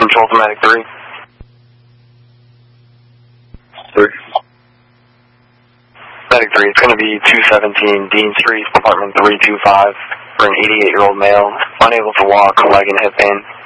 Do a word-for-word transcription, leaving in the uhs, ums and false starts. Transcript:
Control to Medic three. three. Medic three, it's going to be two seventeen Dean Street, apartment three two five, for an eighty-eight-year-old male, unable to walk, leg and hip pain.